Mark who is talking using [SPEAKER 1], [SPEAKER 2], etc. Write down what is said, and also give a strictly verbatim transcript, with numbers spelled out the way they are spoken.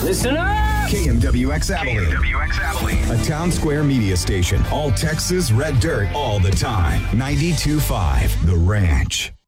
[SPEAKER 1] Listen up!
[SPEAKER 2] K M W X Abilene.
[SPEAKER 3] K M W X Abilene.
[SPEAKER 2] A Town Square media station. All Texas, red dirt, all the time. ninety-two point five The Ranch.